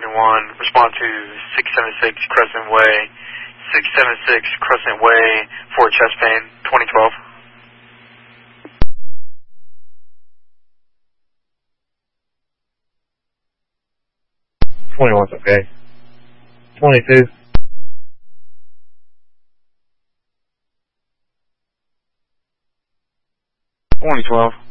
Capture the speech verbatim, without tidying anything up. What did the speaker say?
one, respond to six seven six Crescent Way, six seven six Crescent Way for chest pain, twenty twelve. twenty-one's okay. twenty-two. twenty twelve.